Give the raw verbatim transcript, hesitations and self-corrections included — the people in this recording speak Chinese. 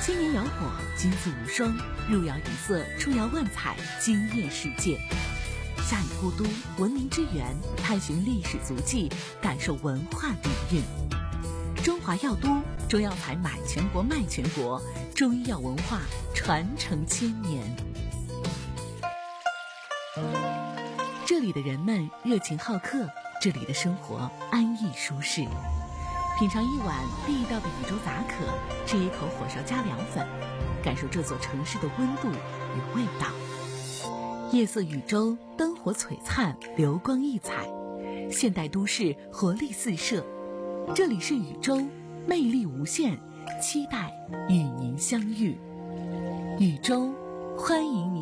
千年窑火，金字无双，入窑一色，出窑万彩，惊艳世界。夏邑故都，文明之源，探寻历史足迹，感受文化底蕴。中华药都，中药材买全国卖全国，中医药文化传承千年。这里的人们热情好客，这里的生活安逸舒适。品尝一碗地道的禹州杂可，吃一口火烧加凉粉，感受这座城市的温度与味道。夜色禹州，灯火璀璨，流光溢彩，现代都市活力四射。这里是禹州，魅力无限，期待与您相遇。禹州，欢迎您。